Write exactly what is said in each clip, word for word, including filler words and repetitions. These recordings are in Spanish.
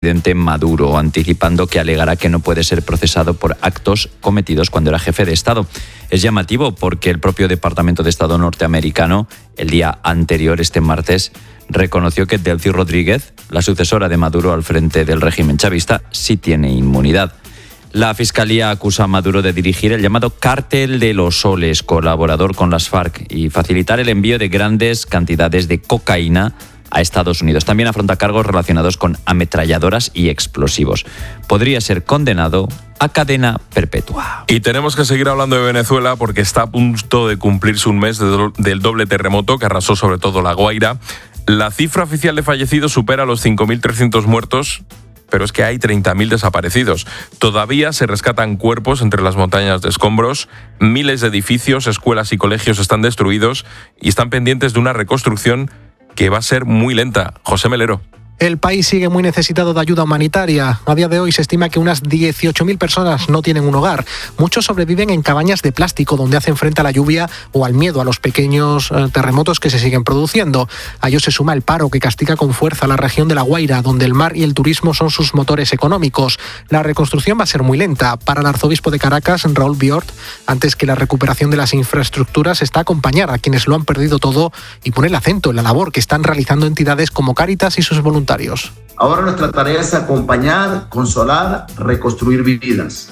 presidente Maduro, anticipando que alegará que no puede ser procesado por actos cometidos cuando era jefe de Estado. Es llamativo porque el propio Departamento de Estado norteamericano, el día anterior, este martes, reconoció que Delcy Rodríguez, la sucesora de Maduro al frente del régimen chavista, sí tiene inmunidad. La Fiscalía acusa a Maduro de dirigir el llamado Cártel de los Soles, colaborador con las FARC, y facilitar el envío de grandes cantidades de cocaína a Estados Unidos. También afronta cargos relacionados con ametralladoras y explosivos. Podría ser condenado a cadena perpetua. Y tenemos que seguir hablando de Venezuela porque está a punto de cumplirse un mes de do- del doble terremoto que arrasó sobre todo La Guaira. La cifra oficial de fallecidos supera los cinco mil trescientos muertos, pero es que hay treinta mil desaparecidos. Todavía se rescatan cuerpos entre las montañas de escombros, miles de edificios, escuelas y colegios están destruidos y están pendientes de una reconstrucción que va a ser muy lenta. José Melero. El país sigue muy necesitado de ayuda humanitaria. A día de hoy se estima que unas dieciocho mil personas no tienen un hogar. Muchos sobreviven en cabañas de plástico donde hacen frente a la lluvia o al miedo a los pequeños eh, terremotos que se siguen produciendo. A ello se suma el paro que castiga con fuerza la región de La Guaira, donde el mar y el turismo son sus motores económicos. La reconstrucción va a ser muy lenta. Para el arzobispo de Caracas, Raúl Biort, antes que la recuperación de las infraestructuras está acompañar a quienes lo han perdido todo y poner el acento en la labor que están realizando entidades como Cáritas y sus voluntarios. Ahora nuestra tarea es acompañar, consolar, reconstruir vidas.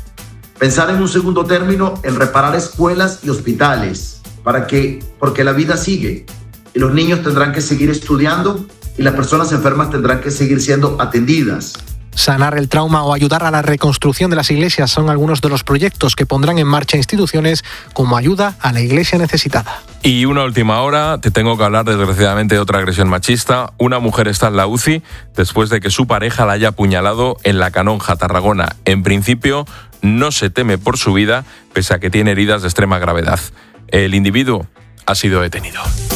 Pensar en un segundo término en reparar escuelas y hospitales, para que, porque la vida sigue y los niños tendrán que seguir estudiando y las personas enfermas tendrán que seguir siendo atendidas. Sanar el trauma o ayudar a la reconstrucción de las iglesias son algunos de los proyectos que pondrán en marcha instituciones como ayuda a la iglesia necesitada. Y una última hora, te tengo que hablar desgraciadamente de otra agresión machista. Una mujer está en la U C I después de que su pareja la haya apuñalado en La Canonja, Tarragona. En principio, no se teme por su vida, pese a que tiene heridas de extrema gravedad. El individuo ha sido detenido.